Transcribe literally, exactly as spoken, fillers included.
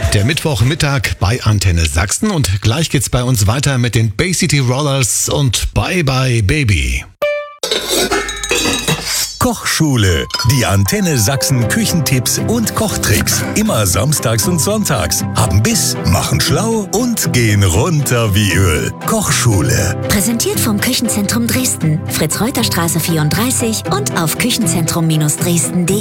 Der Mittwochmittag bei Antenne Sachsen und gleich geht's bei uns weiter mit den Bay City Rollers und Bye Bye Baby. Kochschule. Die Antenne Sachsen Küchentipps und Kochtricks. Immer samstags und sonntags. Haben Biss, machen schlau und gehen runter wie Öl. Kochschule. Präsentiert vom Küchenzentrum Dresden. Fritz-Reuter-Straße vierunddreißig und auf küchenzentrum Dresden punkt de.